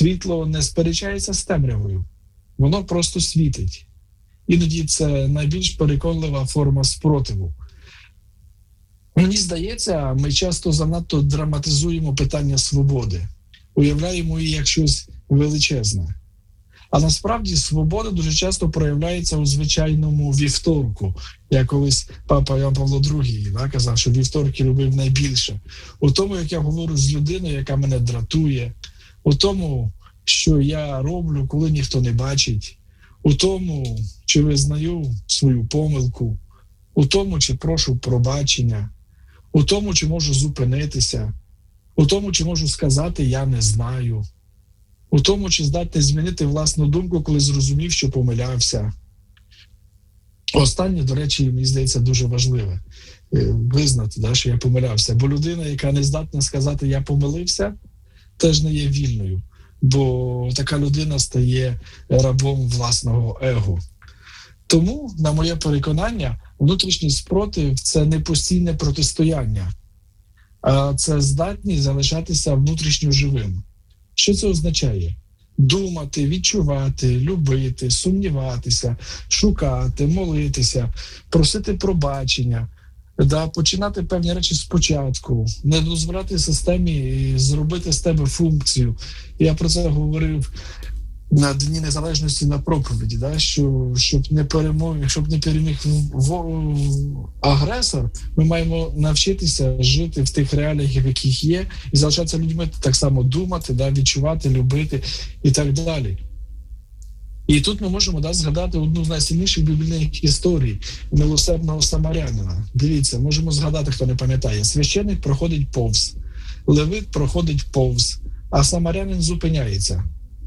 Світло не сперечається з темрявою, воно просто світить. Іноді це найбільш переконлива форма спротиву. Мені здається, ми часто занадто драматизуємо питання свободи, уявляємо її як щось величезне. А насправді свобода дуже часто проявляється у звичайному вівторку. Я колись папа Іван Павло II казав, що вівторки любив найбільше. У тому, як я говорю з людиною, яка мене дратує, у тому, що я роблю, коли ніхто не бачить, у тому, чи визнаю свою помилку, у тому, чи прошу пробачення, у тому, чи можу зупинитися, у тому, чи можу сказати «я не знаю», у тому, чи здатний змінити власну думку, коли зрозумів, що помилявся. Останнє, до речі, мені здається, дуже важливе визнати, що я помилявся. Бо людина, яка не здатна сказати «я помилився», теж не є вільною. Бо така людина стає рабом власного его. Тому, на моє переконання, внутрішній спротив – це не постійне протистояння, а це здатність залишатися внутрішньо живим. Що це означає? Думати, відчувати, любити, сумніватися, шукати, молитися, просити пробачення, починати певні речі спочатку, не дозволяти системі зробити з тебе функцію. Я про це говорив на Дні Незалежності на проповіді, щоб не переміг агресор, ми маємо навчитися жити в тих реаліях, в яких є, і залишатися людьми, так само думати, відчувати, любити і так далі. І тут ми можемо згадати одну з найсильніших біблійних історій милосердного самарянина. Дивіться, можемо згадати, хто не пам'ятає. Священник проходить повз, левит проходить повз, а самарянин зупиняється.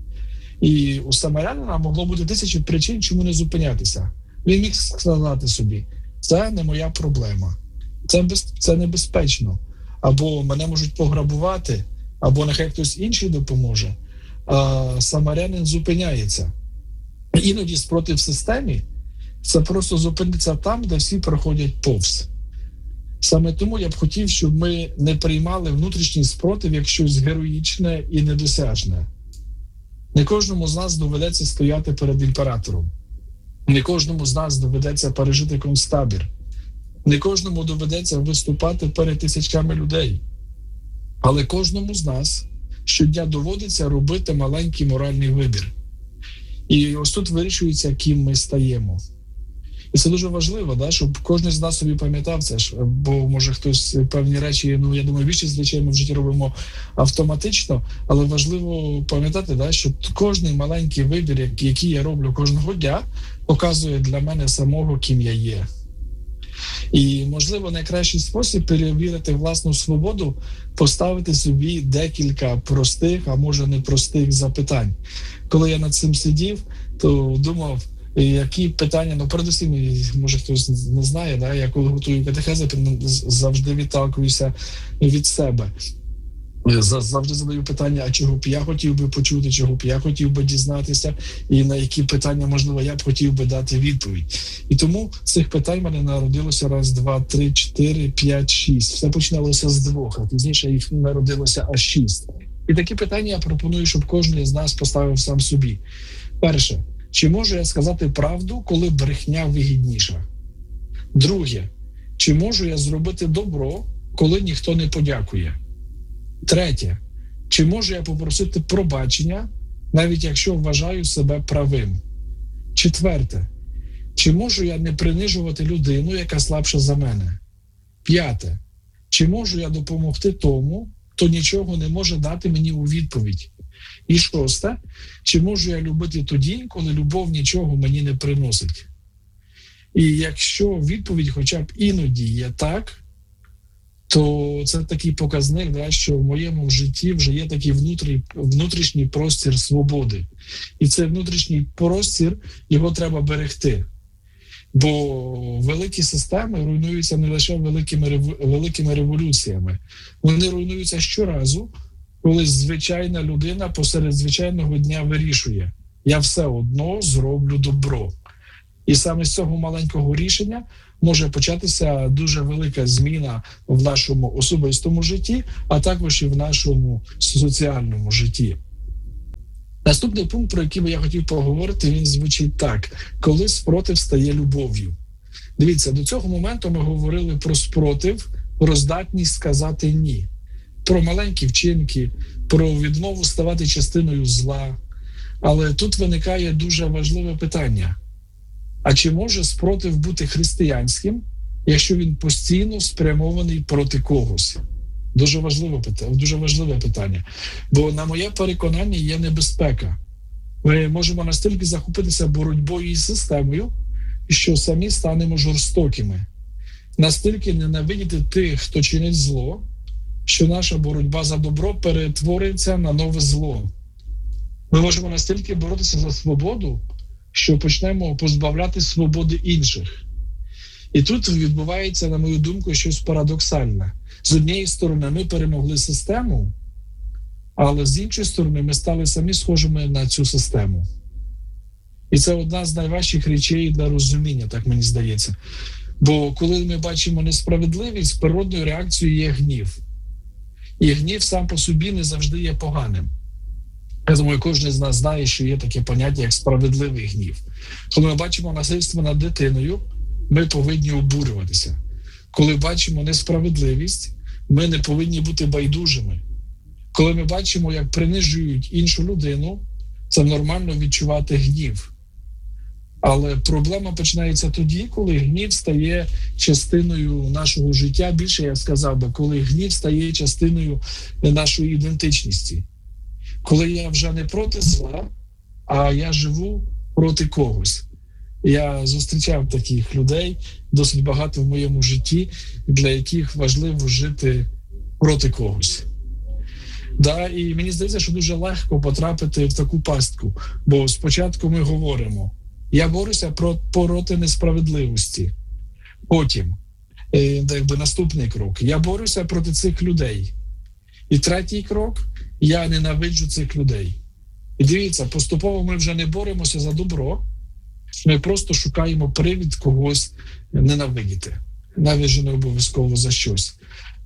І у самарянина могло бути тисячі причин, чому не зупинятися. Він міг сказати собі, це не моя проблема, це небезпечно, або мене можуть пограбувати, або нехай хтось інший допоможе. А самарянин зупиняється. Іноді спротив системі – це просто зупинитися там, де всі проходять повз. Саме тому я б хотів, щоб ми не приймали внутрішній спротив як щось героїчне і недосяжне. Не кожному з нас доведеться стояти перед імператором. Не кожному з нас доведеться пережити концтабір. Не кожному доведеться виступати перед тисячами людей. Але кожному з нас щодня доводиться робити маленький моральний вибір. І ось тут вирішується, ким ми стаємо. І це дуже важливо, щоб кожен з нас собі пам'ятав це, бо може хтось певні речі, я думаю, більшість речей ми в житті робимо автоматично, але важливо пам'ятати, що кожний маленький вибір, який я роблю кожного дня, показує для мене самого, ким я є. І, можливо, найкращий спосіб перевірити власну свободу – поставити собі декілька простих, а може непростих запитань. Коли я над цим сидів, то думав, які питання, передусім, може хтось не знає, я коли готую катехези, завжди відталкуюся від себе. Завжди задаю питання, а чого б я хотів би почути, чого б я хотів би дізнатися, і на які питання, можливо, я б хотів би дати відповідь. І тому цих питань в мене народилося 1, 2, 3, 4, 5, 6. Все починалося з 2, а пізніше їх народилося аж 6. І такі питання я пропоную, щоб кожен з нас поставив сам собі. Перше. Чи можу я сказати правду, коли брехня вигідніша? Друге. Чи можу я зробити добро, коли ніхто не подякує? Третє. Чи можу я попросити пробачення, навіть якщо вважаю себе правим? Четверте. Чи можу я не принижувати людину, яка слабша за мене? П'яте. Чи можу я допомогти тому, хто нічого не може дати мені у відповідь? І шосте. Чи можу я любити тоді, коли любов нічого мені не приносить? І якщо відповідь хоча б іноді є так, то це такий показник, що в моєму житті вже є такий внутрішній простір свободи. І цей внутрішній простір, його треба берегти. Бо великі системи руйнуються не лише великими революціями. Вони руйнуються щоразу, коли звичайна людина посеред звичайного дня вирішує: я все одно зроблю добро. І саме з цього маленького рішення може початися дуже велика зміна в нашому особистому житті, а також і в нашому соціальному житті. Наступний пункт, про який би я хотів поговорити, він звучить так: коли спротив стає любов'ю. Дивіться, до цього моменту ми говорили про спротив, про здатність сказати «ні», про маленькі вчинки, про відмову ставати частиною зла. Але тут виникає дуже важливе питання. А чи може спротив бути християнським, якщо він постійно спрямований проти когось? Дуже важливе питання. Бо, на моє переконання, є небезпека. Ми можемо настільки захопитися боротьбою із системою, що самі станемо жорстокими. Настільки ненавидіти тих, хто чинить зло, що наша боротьба за добро перетвориться на нове зло. Ми можемо настільки боротися за свободу, що почнемо позбавляти свободи інших. І тут відбувається, на мою думку, щось парадоксальне. З однієї сторони, ми перемогли систему, але з іншої сторони, ми стали самі схожими на цю систему. І це одна з найважчих речей для розуміння, так мені здається. Бо коли ми бачимо несправедливість, природною реакцією є гнів. І гнів сам по собі не завжди є поганим. Я думаю, кожен з нас знає, що є таке поняття, як справедливий гнів. Коли ми бачимо насильство над дитиною, ми повинні обурюватися. Коли бачимо несправедливість, ми не повинні бути байдужими. Коли ми бачимо, як принижують іншу людину, це нормально відчувати гнів. Але проблема починається тоді, коли гнів стає частиною нашого життя. Більше, я сказав би, коли гнів стає частиною нашої ідентичності. Коли я вже не проти зла, а я живу проти когось. Я зустрічав таких людей досить багато в моєму житті, для яких важливо жити проти когось. І мені здається, що дуже легко потрапити в таку пастку. Бо спочатку ми говоримо: я борюся проти несправедливості. Потім, наступний крок: я борюся проти цих людей. І третій крок: я ненавиджу цих людей. І дивіться, поступово ми вже не боремося за добро, ми просто шукаємо привід когось ненавидіти. Навіть же не обов'язково за щось.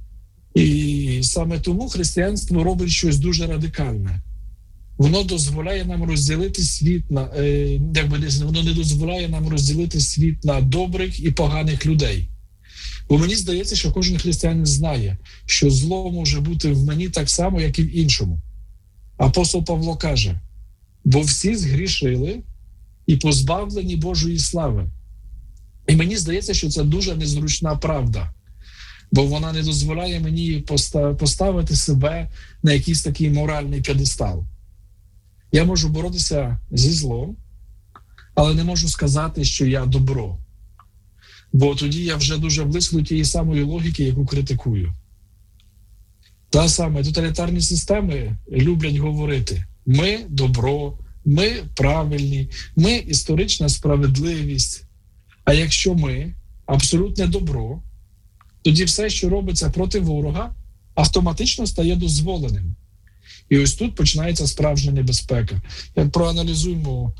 І саме тому християнство робить щось дуже радикальне. Воно дозволяє нам розділити світ воно не дозволяє нам розділити світ на добрих і поганих людей. Бо мені здається, що кожен християнин знає, що зло може бути в мені так само, як і в іншому. Апостол Павло каже: бо всі згрішили і позбавлені Божої слави. І мені здається, що це дуже незручна правда, бо вона не дозволяє мені поставити себе на якийсь такий моральний п'єдестал. Я можу боротися зі злом, але не можу сказати, що я добро. Бо тоді я вже дуже близько до тієї самої логіки, яку критикую. Та саме тоталітарні системи люблять говорити: ми добро, ми правильні, ми історична справедливість. А якщо ми абсолютне добро, тоді все, що робиться проти ворога, автоматично стає дозволеним. І ось тут починається справжня небезпека. Як проаналізуємо,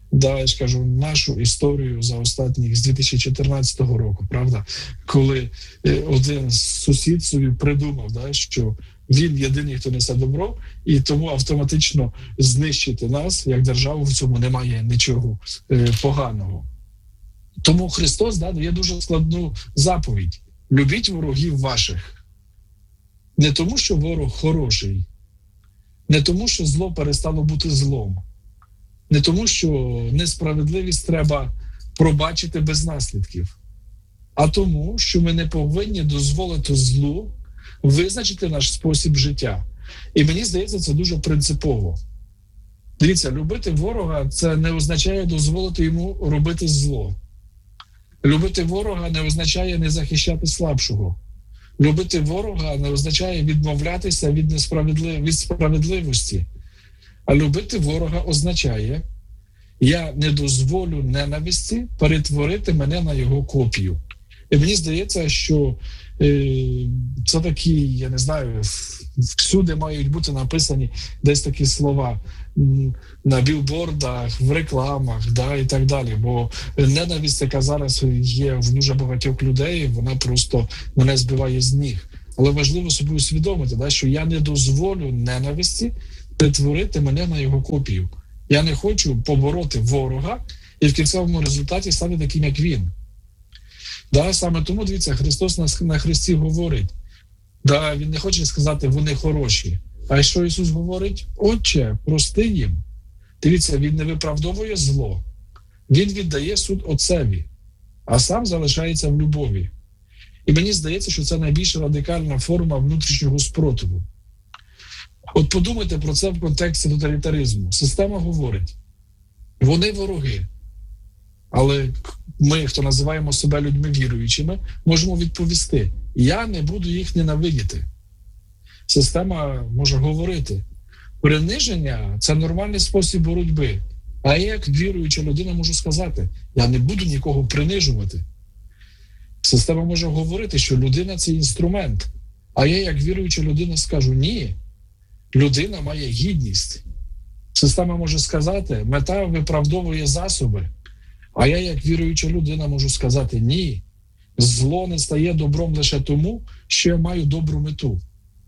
нашу історію за останніх з 2014 року, правда? Коли один сусід собі придумав, що він єдиний, хто несе добро, і тому автоматично знищити нас, як державу, в цьому немає нічого поганого. Тому Христос дає дуже складну заповідь: любіть ворогів ваших. Не тому, що ворог хороший, не тому, що зло перестало бути злом, не тому, що несправедливість треба пробачити без наслідків, а тому, що ми не повинні дозволити злу визначити наш спосіб життя. І мені здається, це дуже принципово. Дивіться, любити ворога – це не означає дозволити йому робити зло. Любити ворога не означає не захищати слабшого. Любити ворога не означає відмовлятися від справедливості. А любити ворога означає: я не дозволю ненависті перетворити мене на його копію. І мені здається, що це такі, я не знаю, всюди мають бути написані десь такі слова на білбордах, в рекламах, і так далі. Бо ненависть, яка зараз є в дуже багатьох людей, вона просто мене збиває з ніг. Але важливо собі усвідомити, що я не дозволю ненависті перетворити мене на його копію. Я не хочу побороти ворога і в кінцевому результаті стати таким, як він. Да, саме тому, дивіться, Христос на Христі говорить, да, Він не хоче сказати, вони хороші. А що Ісус говорить? Отче, прости їм. Дивіться, Він не виправдовує зло. Він віддає суд Отцеві, а сам залишається в любові. І мені здається, що це найбільш радикальна форма внутрішнього спротиву. От подумайте про це в контексті тоталітаризму. Система говорить, вони вороги. Але ми, хто називаємо себе людьми віруючими, можемо відповісти, я не буду їх ненавидіти. Система може говорити, приниження – це нормальний спосіб боротьби. А я, як віруюча людина, можу сказати, я не буду нікого принижувати. Система може говорити, що людина – це інструмент. А я, як віруюча людина, скажу, ні, людина має гідність. Система може сказати, мета виправдовує засоби. А я, як віруюча людина, можу сказати, ні, зло не стає добром лише тому, що я маю добру мету.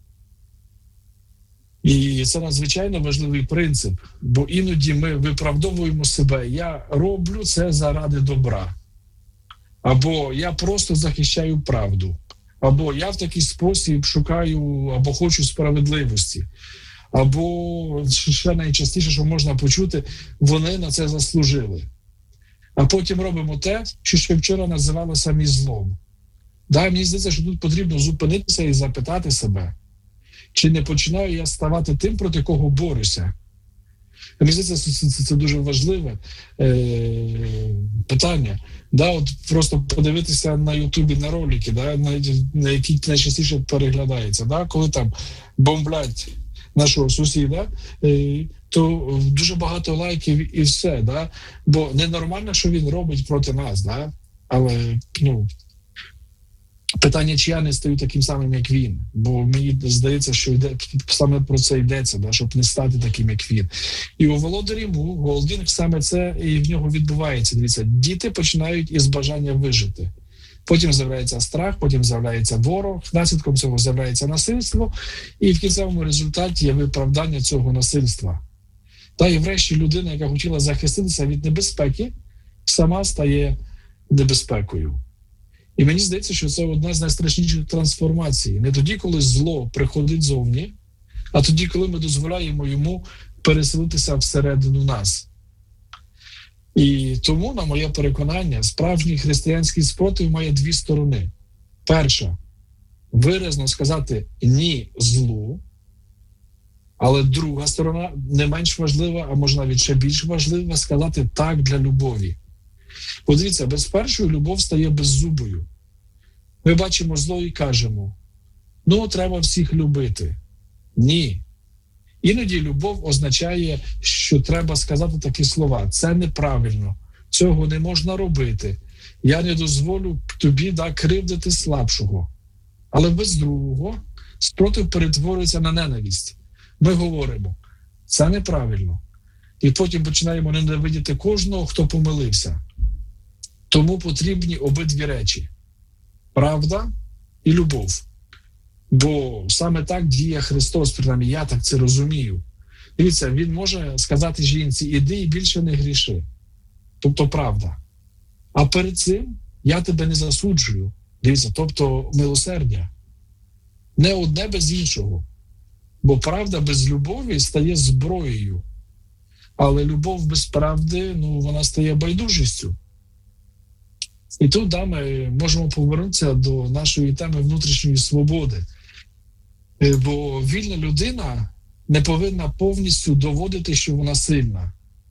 І це надзвичайно важливий принцип, бо іноді ми виправдовуємо себе, я роблю це заради добра, або я просто захищаю правду, або я в такий спосіб шукаю, або хочу справедливості, або ще найчастіше, що можна почути, вони на це заслужили. А потім робимо те, що ще вчора називали самі злом. Да, мені здається, що тут потрібно зупинитися і запитати себе, чи не починаю я ставати тим, проти кого борюся? Мені здається, це дуже важливе питання. Да, от просто подивитися на Ютубі на ролики, да, на які найчастіше переглядається. Да, коли там бомблять нашого сусіда, то дуже багато лайків і все. Да? Бо ненормально, що він робить проти нас. Да? Але питання, чи я не стаю таким самим, як він. Бо мені здається, що саме про це йдеться, да? Щоб не стати таким, як він. І у володарі Му Голдінг саме це і в нього відбувається. Дивіться, діти починають із бажання вижити. Потім з'являється страх, потім з'являється ворог, наслідком цього з'являється насильство, і в кінцевому результаті є виправдання цього насильства. Та і врешті людина, яка хотіла захиститися від небезпеки, сама стає небезпекою. І мені здається, що це одна з найстрашніших трансформацій. Не тоді, коли зло приходить зовні, а тоді, коли ми дозволяємо йому переселитися всередину нас. І тому, на моє переконання, справжній християнський спротив має дві сторони. Перша – виразно сказати «ні» злу, але друга сторона, не менш важлива, а може навіть ще більш важлива, сказати «так» для любові. Подивіться, без першої любов стає беззубою. Ми бачимо зло і кажемо треба всіх любити. Ні. Іноді любов означає, що треба сказати такі слова. Це неправильно, цього не можна робити. Я не дозволю тобі кривдити слабшого. Але без другого спротив перетворюється на ненависть. Ми говоримо, це неправильно. І потім починаємо ненавидіти кожного, хто помилився. Тому потрібні обидві речі – правда і любов. Бо саме так діє Христос, принаймні я так це розумію. Дивіться, він може сказати жінці, іди і більше не гріши. Тобто правда. А перед цим я тебе не засуджую. Дивіться, тобто милосердя. Не одне без іншого. Бо правда без любові стає зброєю. Але любов без правди, вона стає байдужістю. І тут ми можемо повернутися до нашої теми внутрішньої свободи. Бо вільна людина не повинна повністю доводити, що вона сильна.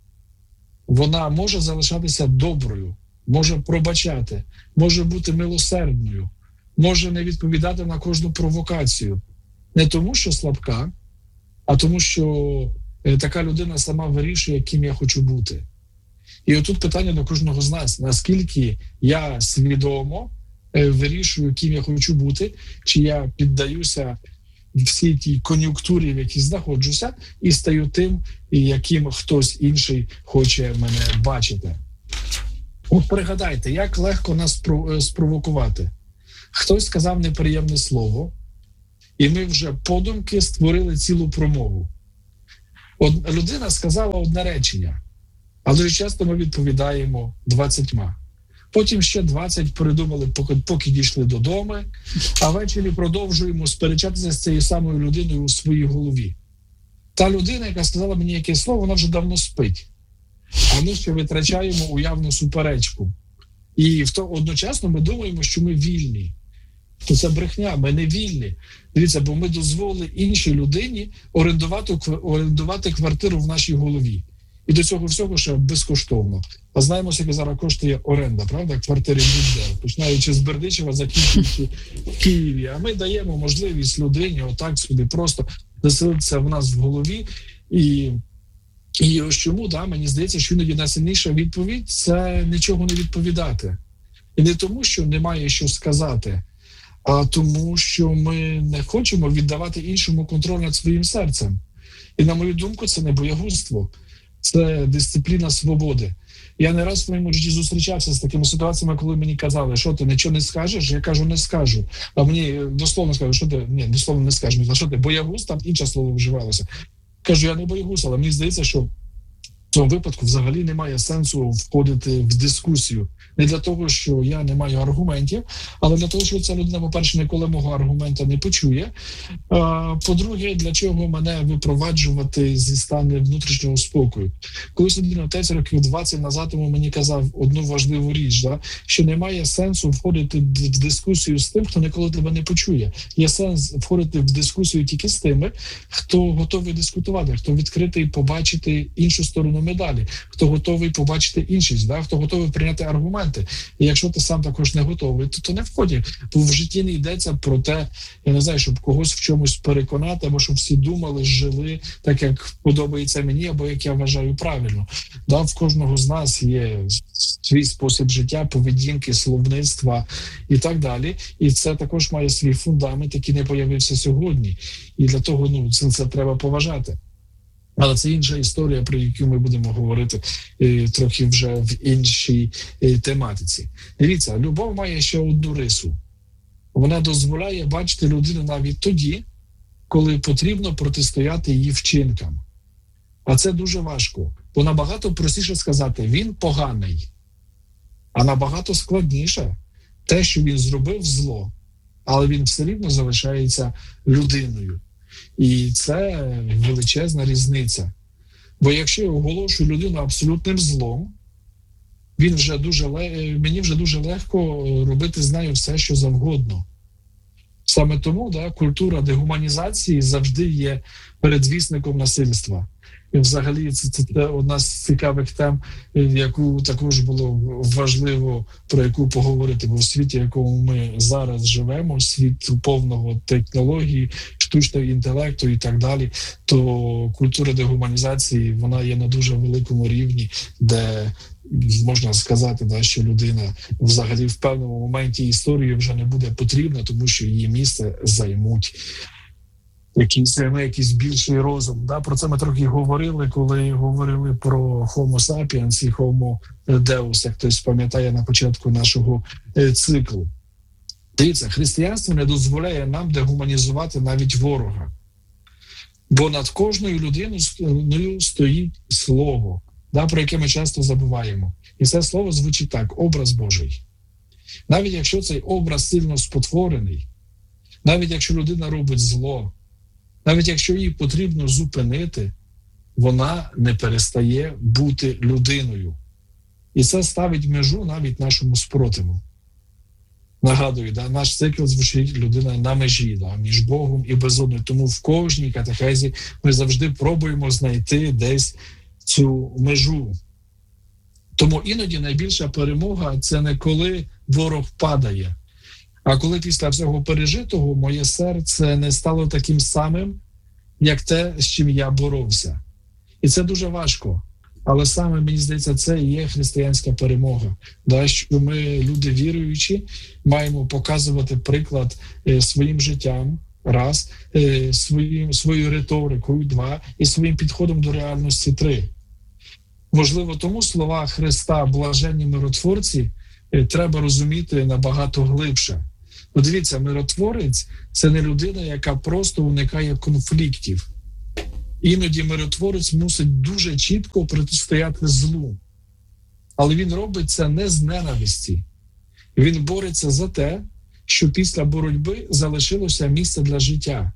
Вона може залишатися доброю, може пробачати, може бути милосердною, може не відповідати на кожну провокацію. Не тому, що слабка, а тому, що така людина сама вирішує, ким я хочу бути. І отут питання до кожного з нас. Наскільки я свідомо вирішую, ким я хочу бути, чи я піддаюся всій тій кон'юнктурі, в якій знаходжуся, і стаю тим, яким хтось інший хоче мене бачити. От пригадайте, як легко нас спровокувати. Хтось сказав неприємне слово, і ми вже подумки створили цілу промову. Людина сказала одне речення, а дуже часто ми відповідаємо 20. Потім ще 20 передумали, поки дійшли додому, а ввечері продовжуємо сперечатися з цією самою людиною у своїй голові. Та людина, яка сказала мені якесь слово, вона вже давно спить. А ми ще витрачаємо уявну суперечку. І одночасно ми думаємо, що ми вільні. То це брехня, ми не вільні. Дивіться, бо ми дозволили іншій людині орендувати квартиру в нашій голові. І до цього всього ще безкоштовно. А знаємо, скільки зараз коштує оренда, правда? Квартири будь-де. Починаючи з Бердичева, закінчуючи в Києві. А ми даємо можливість людині отак собі просто заселитися в нас в голові. І ось чому, мені здається, що іноді найсильніша відповідь – це нічого не відповідати. І не тому, що немає що сказати, а тому, що ми не хочемо віддавати іншому контроль над своїм серцем. І, на мою думку, це не боягузтво, це дисципліна свободи. Я не раз в своєму житті зустрічався з такими ситуаціями, коли мені казали, що ти нічого не скажеш? Я кажу, не скажу. А мені дословно скажуть, що ти, ні, дословно не скажеш, а що ти, боягуз, там інше слово вживалося. Кажу, я не боягуз, але мені здається, що в цьому випадку взагалі немає сенсу входити в дискусію. Не для того, що я не маю аргументів, але для того, що ця людина, по-перше, ніколи мого аргумента не почує. По-друге, для чого мене випроваджувати зі стану внутрішнього спокою. Колись один отець років 20 назад тому мені казав одну важливу річ, що немає сенсу входити в дискусію з тим, хто ніколи тебе не почує. Є сенс входити в дискусію тільки з тими, хто готовий дискутувати, хто відкритий побачити іншу сторону медалі, хто готовий побачити іншість, хто готовий прийняти аргументи. І якщо ти сам також не готовий, то не вході. Бо в житті не йдеться про те, я не знаю, щоб когось в чомусь переконати, або щоб всі думали, жили так, як подобається мені, або як я вважаю правильно. В кожного з нас є свій спосіб життя, поведінки, словництва і так далі. І це також має свій фундамент, який не появився сьогодні. І для того це треба поважати. Але це інша історія, про яку ми будемо говорити трохи вже в іншій тематиці. Дивіться, любов має ще одну рису. Вона дозволяє бачити людину навіть тоді, коли потрібно протистояти її вчинкам. А це дуже важко. Бо набагато простіше сказати, він поганий. А набагато складніше те, що він зробив зло, але він все рівно залишається людиною. І це величезна різниця. Бо якщо я оголошую людину абсолютним злом, мені вже дуже легко робити з нею все, що завгодно. Саме тому культура дегуманізації завжди є передвісником насильства. І взагалі це одна з цікавих тем, яку також було важливо, про яку поговорити. Бо в світі, в якому ми зараз живемо, світ повного технології, штучного інтелекту і так далі, то культура дегуманізації, вона є на дуже великому рівні, де можна сказати, що людина взагалі в певному моменті історії вже не буде потрібна, тому що її місце займуть якийсь більший розум. Про це ми трохи говорили, коли говорили про Homo sapiens і Homo Deus, як хтось пам'ятає на початку нашого циклу. Дивіться, християнство не дозволяє нам дегуманізувати навіть ворога. Бо над кожною людиною стоїть слово, про яке ми часто забуваємо. І це слово звучить так – образ Божий. Навіть якщо цей образ сильно спотворений, навіть якщо людина робить зло, навіть якщо її потрібно зупинити, вона не перестає бути людиною. І це ставить межу навіть нашому спротиву. Нагадую, наш цикл звучить людина на межі, між Богом і безодною. Тому в кожній катехезі ми завжди пробуємо знайти десь цю межу. Тому іноді найбільша перемога – це не коли ворог падає, а коли після всього пережитого моє серце не стало таким самим, як те, з чим я боровся. І це дуже важко. Але саме, мені здається, це і є християнська перемога. Що ми, люди віруючі, маємо показувати приклад своїм життям, раз, своєю риторикою, два, і своїм підходом до реальності, три. Можливо, тому слова Христа «блаженні миротворці» треба розуміти набагато глибше. Подивіться, миротворець – це не людина, яка просто уникає конфліктів. Іноді миротворець мусить дуже чітко протистояти злу. Але він робить це не з ненависті. Він бореться за те, що після боротьби залишилося місце для життя.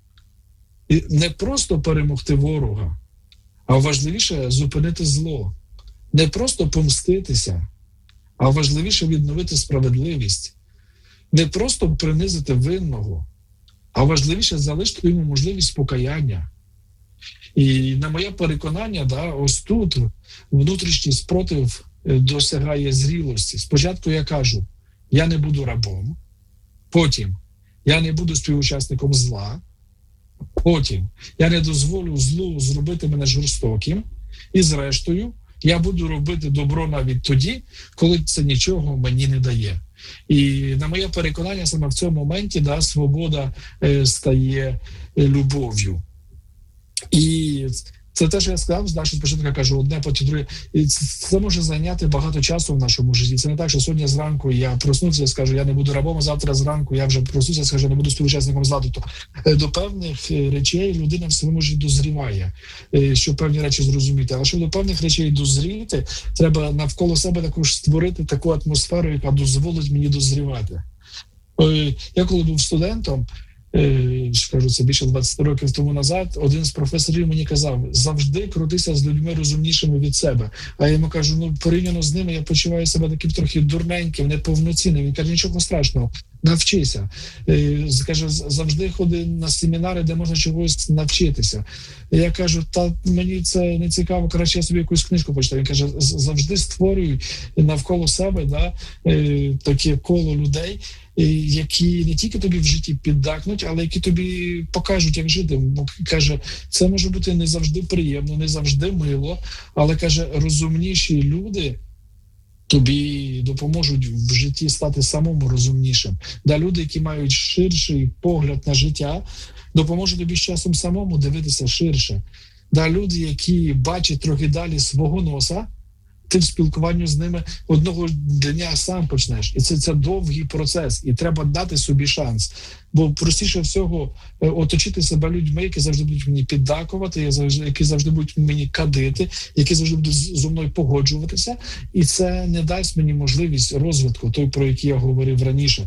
І не просто перемогти ворога, а важливіше зупинити зло. Не просто помститися, а важливіше відновити справедливість. Не просто принизити винного, а важливіше залишити йому можливість покаяння. І на моє переконання, ось тут внутрішній спротив досягає зрілості. Спочатку я кажу, я не буду рабом. Потім, я не буду співучасником зла. Потім, я не дозволю злу зробити мене жорстоким. І зрештою, я буду робити добро навіть тоді, коли це нічого мені не дає. І на моє переконання, саме в цьому моменті свобода стає любов'ю. І це те, що я сказав, що спочатку я кажу одне, потім друге. І це може зайняти багато часу в нашому житті. Це не так, що сьогодні зранку я проснувся і скажу, я не буду рабом, а завтра зранку я вже проснувся і скажу, я не буду співучасником зла. Тобто до певних речей людина в своєму житті дозріває, щоб певні речі зрозуміти. Але щоб до певних речей дозріти, треба навколо себе також створити таку атмосферу, яка дозволить мені дозрівати. Я коли був студентом, кажу, це більше 20 років тому назад, один з професорів мені казав, завжди крутися з людьми розумнішими від себе. А я йому кажу, порівняно з ними я почуваю себе таким трохи дурненьким, неповноцінним. Він каже, нічого страшного, навчися. Каже, завжди ходи на семінари, де можна чогось навчитися. Я кажу, мені це не цікаво, краще я собі якусь книжку почитаю. Він каже, завжди створюй навколо себе таке коло людей, які не тільки тобі в житті піддакнуть, але які тобі покажуть, як жити. Бо, каже, це може бути не завжди приємно, не завжди мило, але, каже, розумніші люди тобі допоможуть в житті стати самому розумнішим. Люди, які мають ширший погляд на життя, допоможуть тобі з часом самому дивитися ширше. Люди, які бачать трохи далі свого носа, ти в спілкуванні з ними одного дня сам почнеш. І це довгий процес, і треба дати собі шанс. Бо простіше всього оточити себе людьми, які завжди будуть мені піддакувати, які завжди будуть мені кадити, які завжди будуть зі мною погоджуватися. І це не дасть мені можливість розвитку, той, про який я говорив раніше.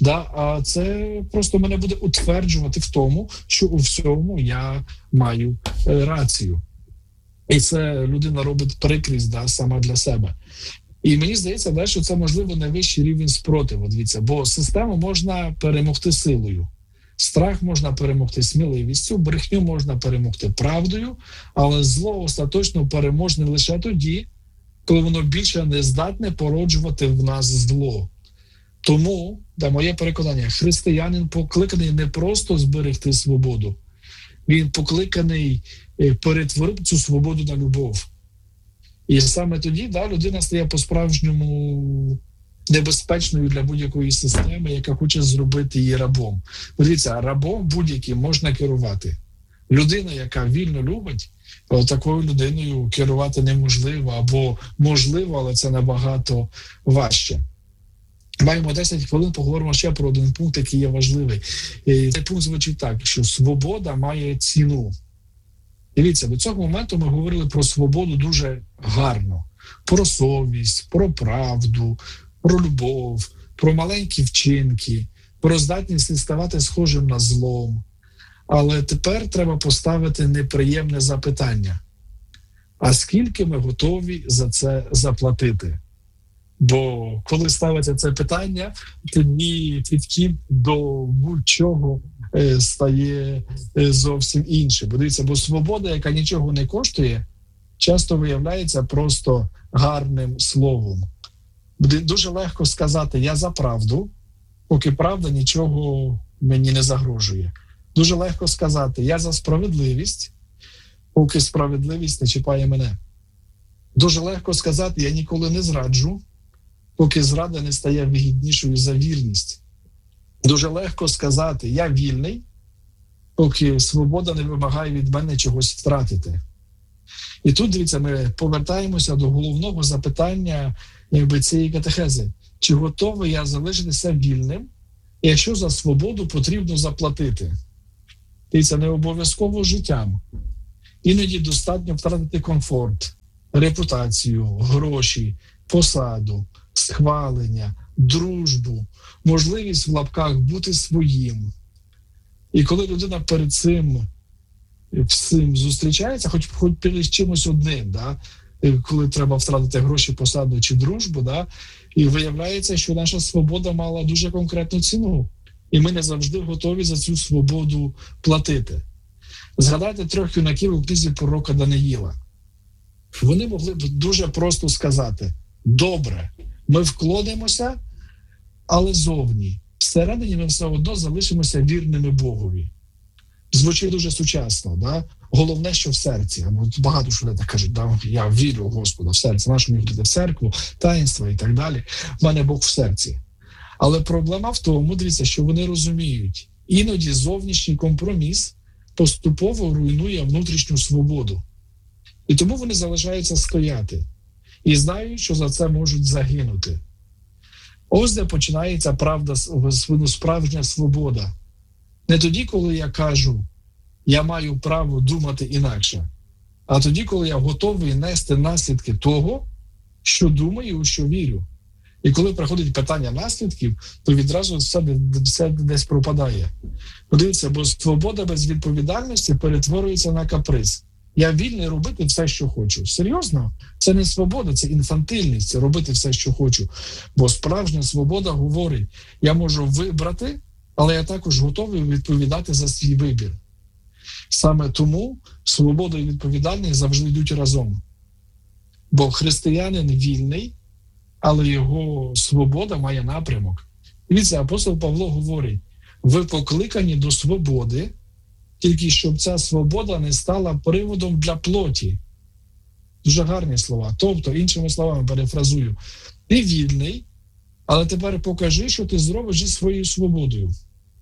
А це просто мене буде утверджувати в тому, що у всьому я маю рацію. І це людина робить прикрість сама для себе. І мені здається, що це, можливо, найвищий рівень спротиву. Дивіться, бо систему можна перемогти силою. Страх можна перемогти сміливістю, брехню можна перемогти правдою, але зло остаточно переможне лише тоді, коли воно більше не здатне породжувати в нас зло. Тому, моє переконання, християнин покликаний не просто зберегти свободу, він покликаний перетворити цю свободу на любов. І саме тоді людина стає по-справжньому небезпечною для будь-якої системи, яка хоче зробити її рабом. Дивіться, рабом будь-яким можна керувати. Людина, яка вільно любить, такою людиною керувати неможливо, або можливо, але це набагато важче. Маємо 10 хвилин, поговоримо ще про один пункт, який є важливий. І цей пункт звучить так, що свобода має ціну. Дивіться, до цього моменту ми говорили про свободу дуже гарно. Про совість, про правду, про любов, про маленькі вчинки, про здатність не ставати схожим на злом. Але тепер треба поставити неприємне запитання. А скільки ми готові за це заплатити? Бо коли ставиться це питання, тоді підхід до будь-чого стає зовсім іншим. Бо дивіться, бо свобода, яка нічого не коштує, часто виявляється просто гарним словом. Дуже легко сказати «я за правду», поки правда нічого мені не загрожує. Дуже легко сказати «я за справедливість», поки справедливість не чіпає мене. Дуже легко сказати «я ніколи не зраджу», поки зрада не стає вигіднішою за вірність. Дуже легко сказати «я вільний», поки свобода не вимагає від мене чогось втратити. І тут, дивіться, ми повертаємося до головного запитання цієї катехези. Чи готовий я залишитися вільним, якщо за свободу потрібно заплатити? Дивіться, не обов'язково життям. Іноді достатньо втратити комфорт, репутацію, гроші, посаду, схвалення, дружбу, можливість в лапках бути своїм. І коли людина перед цим всім зустрічається, хоч перед чимось одним, да? Коли треба втратити гроші, посаду чи дружбу, да? І виявляється, що наша свобода мала дуже конкретну ціну. І ми не завжди готові за цю свободу платити. Згадайте 3 юнаків у книзі пророка Даниїла. Вони могли б дуже просто сказати: добре, ми вклонимося, але зовні. Всередині ми все одно залишимося вірними Богові. Звучить дуже сучасно, да? Головне, що в серці. Багато що так кажуть, да? Я вірю в Господа в серці, нащо мені ходити в церкву, таїнства і так далі. В мене Бог в серці. Але проблема в тому, дивіться, що вони розуміють, іноді зовнішній компроміс поступово руйнує внутрішню свободу. І тому вони залишаються стояти. І знають, що за це можуть загинути. Ось де починається справжня свобода. Не тоді, коли я кажу, я маю право думати інакше, а тоді, коли я готовий нести наслідки того, що думаю, у що вірю. І коли приходить питання наслідків, то відразу все десь пропадає. Подивіться, бо свобода без відповідальності перетворюється на каприз. Я вільний робити все, що хочу. Серйозно? Це не свобода, це інфантильність, це робити все, що хочу. Бо справжня свобода говорить, я можу вибрати, але я також готовий відповідати за свій вибір. Саме тому свобода і відповідальність завжди йдуть разом. Бо християнин вільний, але його свобода має напрямок. Дивіться, апостол Павло говорить, ви покликані до свободи, тільки щоб ця свобода не стала приводом для плоті. Дуже гарні слова. Тобто, іншими словами, перефразую, ти вільний, але тепер покажи, що ти зробиш зі своєю свободою.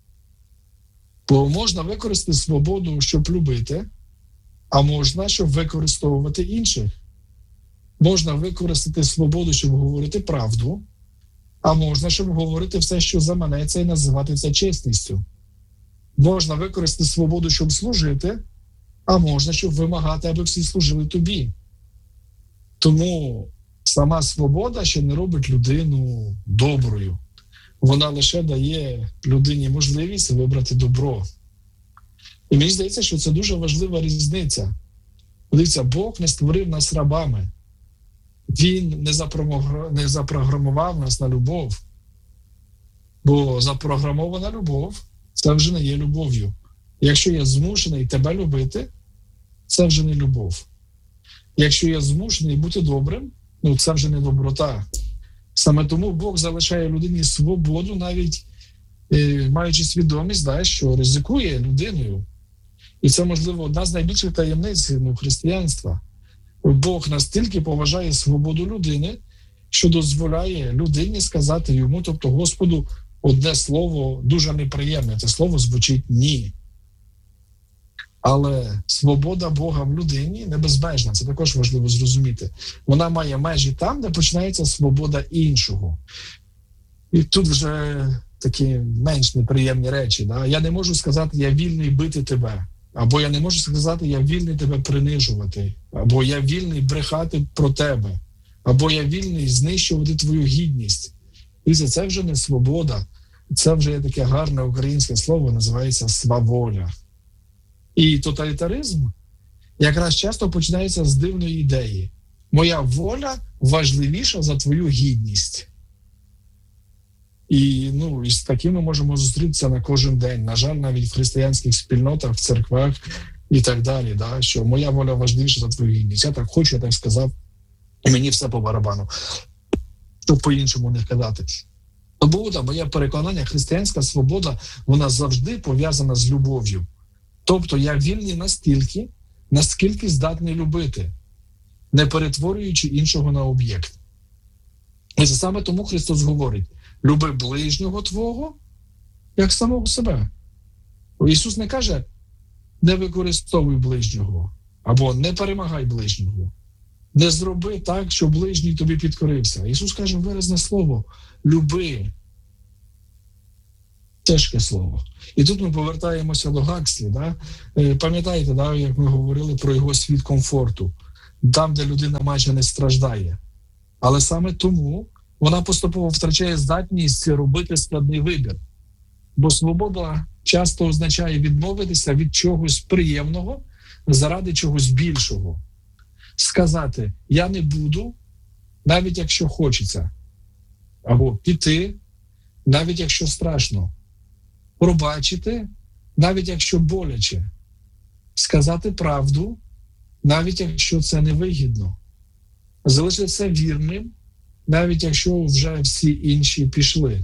Бо можна використати свободу, щоб любити, а можна, щоб використовувати інших. Можна використати свободу, щоб говорити правду, а можна, щоб говорити все, що заманеться, і називати це чесністю. Можна використати свободу, щоб служити, а можна, щоб вимагати, аби всі служили тобі. Тому сама свобода ще не робить людину доброю. Вона лише дає людині можливість вибрати добро. І мені здається, що це дуже важлива різниця. Подивіться, Бог не створив нас рабами. Він не запрограмував нас на любов. Бо запрограмована любов – це вже не є любов'ю. Якщо я змушений тебе любити, це вже не любов. Якщо я змушений бути добрим, це вже не доброта. Саме тому Бог залишає людині свободу, навіть маючи свідомість, що ризикує людиною. І це, можливо, одна з найбільших таємниць християнства. Бог настільки поважає свободу людини, що дозволяє людині сказати йому, тобто Господу, одне слово дуже неприємне. Це слово звучить «ні». Але свобода Бога в людині не безмежна. Це також важливо зрозуміти. Вона має межі там, де починається свобода іншого. І тут вже такі менш неприємні речі. Да? Я не можу сказати, я вільний бити тебе. Або я не можу сказати, я вільний тебе принижувати. Або я вільний брехати про тебе. Або я вільний знищувати твою гідність. І це вже не свобода. Це вже є таке гарне українське слово, називається сваволя. І тоталітаризм якраз часто починається з дивної ідеї. Моя воля важливіша за твою гідність. І з такими ми можемо зустрітися на кожен день. На жаль, навіть в християнських спільнотах, в церквах і так далі. Да? Що моя воля важливіша за твою гідність. Я так хочу, я так сказав, і мені все по барабану. Щоб по-іншому не казати. Тому, моє переконання, християнська свобода, вона завжди пов'язана з любов'ю. Тобто я вільний настільки, наскільки здатний любити, не перетворюючи іншого на об'єкт. І це саме тому Христос говорить, люби ближнього твого, як самого себе. Ісус не каже, не використовуй ближнього, або не перемагай ближнього. Не зроби так, щоб ближній тобі підкорився. Ісус каже виразне слово, люби. Тяжке слово. І тут ми повертаємося до Гакслі. Да? Пам'ятаєте, да, як ми говорили про його світ комфорту, там, де людина майже не страждає. Але саме тому вона поступово втрачає здатність робити складний вибір. Бо свобода часто означає відмовитися від чогось приємного заради чогось більшого. Сказати «я не буду», навіть якщо хочеться. Або піти, навіть якщо страшно. Пробачити, навіть якщо боляче. Сказати правду, навіть якщо це невигідно. Залишитися вірним, навіть якщо вже всі інші пішли.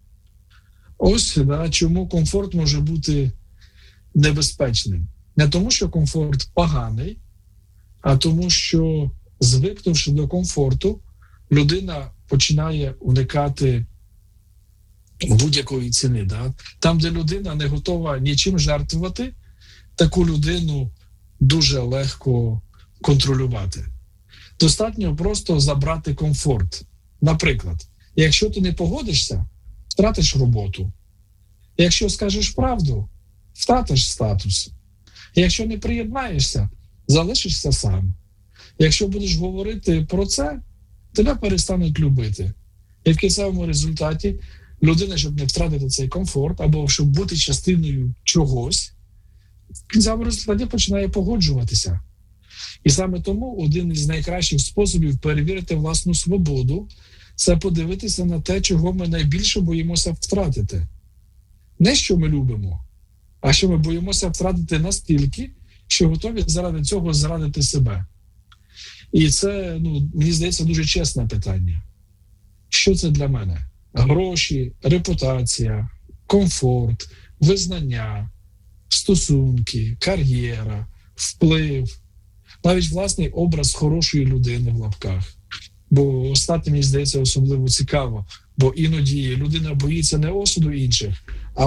Ось, да, чому комфорт може бути небезпечним. Не тому, що комфорт поганий, а тому, що, звикнувши до комфорту, людина починає уникати будь-якої ціни. Да? Там, де людина не готова нічим жертвувати, таку людину дуже легко контролювати. Достатньо просто забрати комфорт. Наприклад, якщо ти не погодишся, втратиш роботу. Якщо скажеш правду, втратиш статус. Якщо не приєднаєшся, залишишся сам. Якщо будеш говорити про це, тебе перестануть любити. І в кінцевому результаті людина, щоб не втратити цей комфорт, або щоб бути частиною чогось, в кінцевому результаті починає погоджуватися. І саме тому один із найкращих способів перевірити власну свободу – це подивитися на те, чого ми найбільше боїмося втратити. Не що ми любимо, а що ми боїмося втратити настільки, що готові заради цього зрадити себе. І це, мені здається, дуже чесне питання. Що це для мене? Гроші, репутація, комфорт, визнання, стосунки, кар'єра, вплив, навіть власний образ хорошої людини в лапках. Бо останнє, мені здається, особливо цікаво, бо іноді людина боїться не осуду інших, а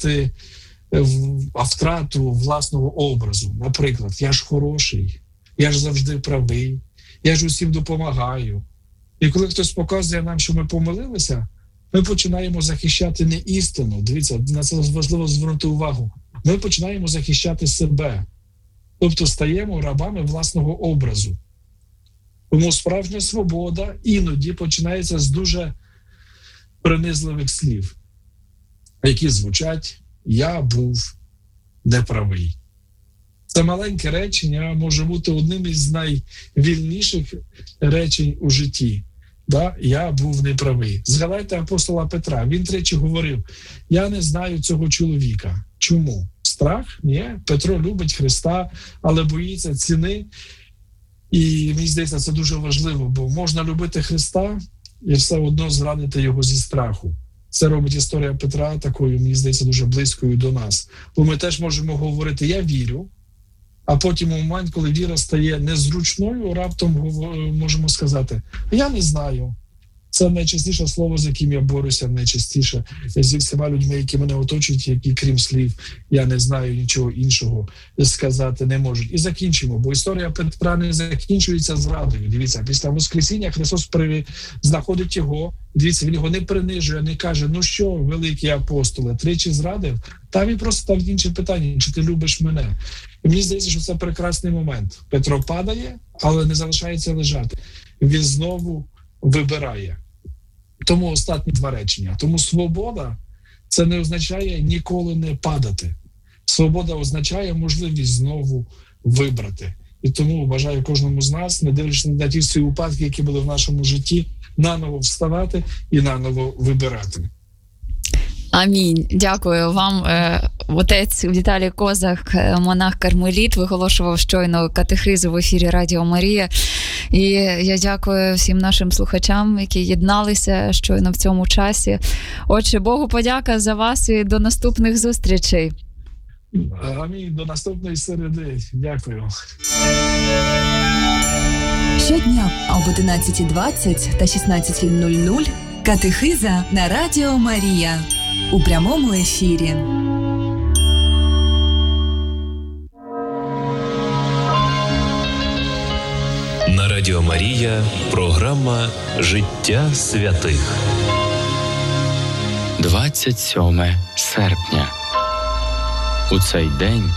втрату власного образу. Наприклад, я ж хороший, я ж завжди правий, я ж усім допомагаю. І коли хтось показує нам, що ми помилилися, ми починаємо захищати не істину. Дивіться, на це важливо звернути увагу. Ми починаємо захищати себе. Тобто стаємо рабами власного образу. Тому справжня свобода іноді починається з дуже принизливих слів, які звучать «я був неправий». Це маленьке речення може бути одним із найвільніших речень у житті. Да? «Я був неправий». Згадайте апостола Петра. Він тричі говорив «я не знаю цього чоловіка». Чому? Страх? Ні. Петро любить Христа, але боїться ціни. І мені здається, це дуже важливо, бо можна любити Христа і все одно зрадити його зі страху. Це робить історія Петра такою, мені здається, дуже близькою до нас. Бо ми теж можемо говорити «я вірю», а потім у момент, коли віра стає незручною, раптом можемо сказати «я не знаю». Це найчастіше слово, з яким я борюся, найчастіше зі всіма людьми, які мене оточують, які, крім слів, я не знаю нічого іншого сказати не можуть. І закінчимо, бо історія Петра не закінчується зрадою. Дивіться, після Воскресіння Христос знаходить його, дивіться, він його не принижує, не каже, ну що, великий апостоле, тричі зрадив? Та він просто ставить інше питання, чи ти любиш мене? І мені здається, що це прекрасний момент. Петро падає, але не залишається лежати. Він знову вибирає. Тому останні два речення. Тому свобода – це не означає ніколи не падати. Свобода означає можливість знову вибрати. І тому бажаю кожному з нас, не дивлячись на ті всі упадки, які були в нашому житті, наново вставати і наново вибирати. Амінь. Дякую вам. Отець Віталій Козак, монах-кармеліт, виголошував щойно катехизу в ефірі Радіо Марія. І я дякую всім нашим слухачам, які єдналися щойно в цьому часі. Отже, Богу подяка за вас і до наступних зустрічей. Амінь. До наступної середи. Дякую. Щодня об 11:20 та 16:00 катехиза на Радіо Марія у прямому ефірі. На Радіо Марія програма «Життя святих». 27 серпня. У цей день,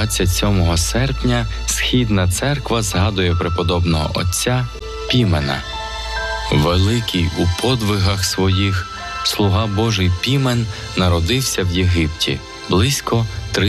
27 серпня, Східна церква згадує преподобного отця Пімена. Великий у подвигах своїх, слуга Божий Пімен народився в Єгипті близько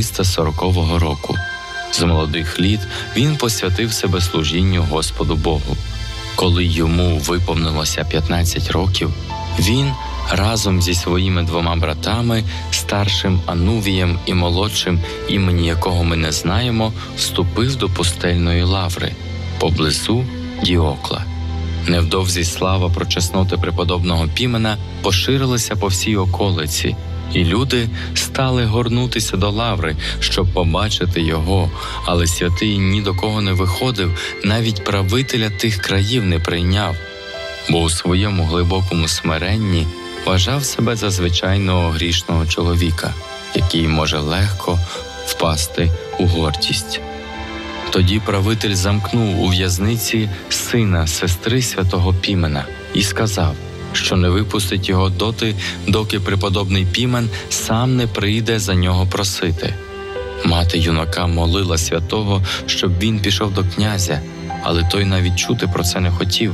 340 року. З молодих літ він посвятив себе служінню Господу Богу. Коли йому виповнилося 15 років, він разом зі своїми 2 братами, старшим Анувієм і молодшим, імені якого ми не знаємо, вступив до пустельної лаври поблизу Діокла. Невдовзі слава про чесноти преподобного Пімена поширилася по всій околиці, і люди стали горнутися до лаври, щоб побачити його, але святий ні до кого не виходив, навіть правителя тих країв не прийняв, бо у своєму глибокому смиренні вважав себе за звичайного грішного чоловіка, який може легко впасти у гордість. Тоді правитель замкнув у в'язниці сина сестри святого Пімена і сказав, що не випустить його доти, доки преподобний Пімен сам не прийде за нього просити. Мати юнака молила святого, щоб він пішов до князя, але той навіть чути про це не хотів.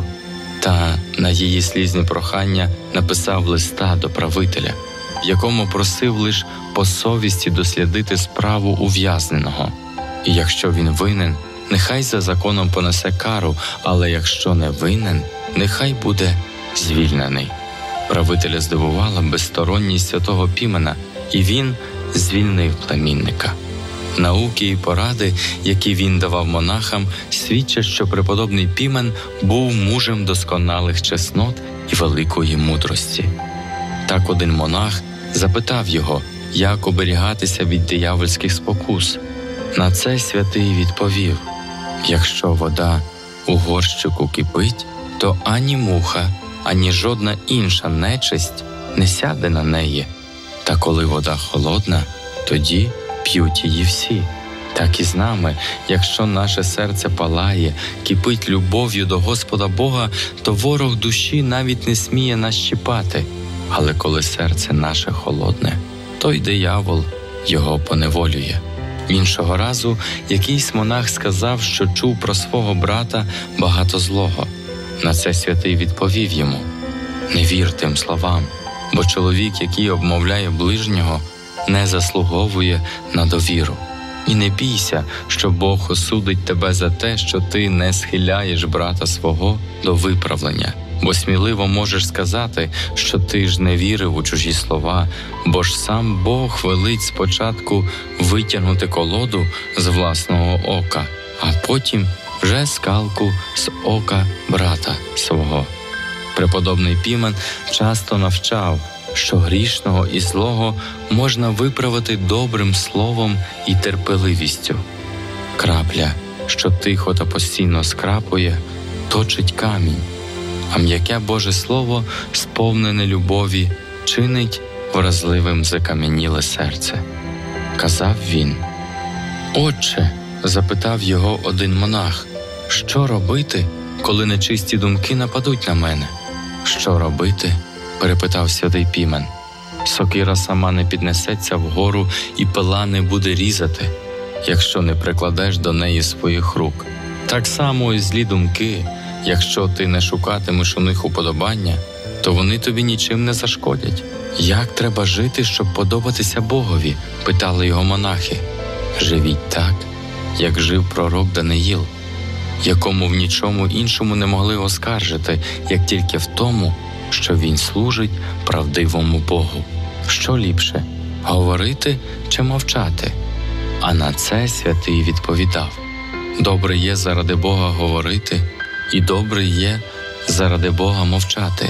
Та на її слізні прохання написав листа до правителя, в якому просив лише по совісті дослідити справу ув'язненого. І якщо він винен, нехай за законом понесе кару, але якщо не винен, нехай буде звільнений. Правителя здивувала безсторонність святого Пімена, і він звільнив племінника. Науки і поради, які він давав монахам, свідчать, що преподобний Пімен був мужем досконалих чеснот і великої мудрості. Так один монах запитав його, як оберігатися від диявольських спокус. На це святий відповів: якщо вода у горщику кипить, то ані муха, ані жодна інша нечисть не сяде на неї. Та коли вода холодна, тоді п'ють її всі. Так і з нами, якщо наше серце палає, кипить любов'ю до Господа Бога, то ворог душі навіть не сміє нас чіпати. Але коли серце наше холодне, то й диявол його поневолює. Іншого разу якийсь монах сказав, що чув про свого брата багато злого. На це святий відповів йому: не вір тим словам, бо чоловік, який обмовляє ближнього, не заслуговує на довіру. І не бійся, що Бог осудить тебе за те, що ти не схиляєш брата свого до виправлення. Бо сміливо можеш сказати, що ти ж не вірив у чужі слова, бо ж сам Бог велить спочатку витягнути колоду з власного ока, а потім вже скалку з ока брата свого. Преподобний Пімен часто навчав, що грішного і злого можна виправити добрим словом і терпеливістю. Крапля, що тихо та постійно скрапує, точить камінь, а м'яке Боже Слово, сповнене любові, чинить вразливим закам'яніле серце. Казав він: «Отче», – запитав його один монах, – «що робити, коли нечисті думки нападуть на мене?» «Що робити?» – перепитав святий Пімен. «Сокира сама не піднесеться вгору і пила не буде різати, якщо не прикладеш до неї своїх рук. Так само і злі думки, якщо ти не шукатимеш у них уподобання, то вони тобі нічим не зашкодять». «Як треба жити, щоб подобатися Богові?» – питали його монахи. «Живіть так, як жив пророк Даниїл, якому в нічому іншому не могли оскаржити, як тільки в тому, що він служить правдивому Богу. Що ліпше – говорити чи мовчати?» А на це святий відповідав: «Добре є заради Бога говорити, і добре є заради Бога мовчати.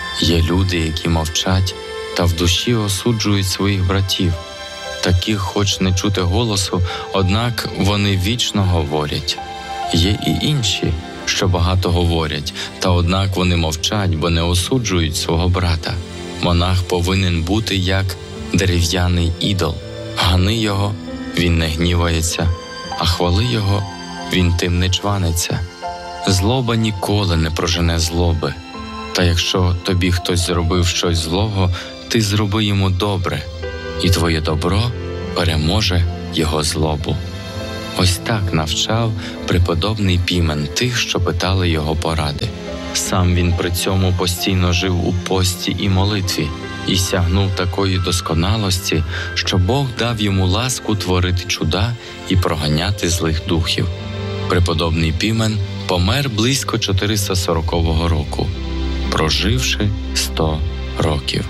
Є люди, які мовчать та в душі осуджують своїх братів. Таких хоч не чути голосу, однак вони вічно говорять. Є і інші, що багато говорять, та однак вони мовчать, бо не осуджують свого брата. Монах повинен бути як дерев'яний ідол. Гани його, він не гнівається, а хвали його, він тим не чваниться. Злоба ніколи не прожене злоби. Та якщо тобі хтось зробив щось злого, ти зроби йому добре, і твоє добро переможе його злобу. Ось так навчав преподобний Пімен тих, що питали його поради. Сам він при цьому постійно жив у пості і молитві і сягнув такої досконалості, що Бог дав йому ласку творити чуда і проганяти злих духів. Преподобний Пімен помер близько 440 року, проживши 100 років.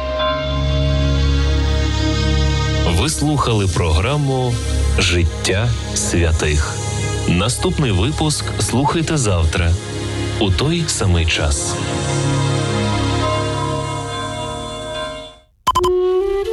Ви слухали програму «Життя святих». Наступний випуск слухайте завтра у той самий час.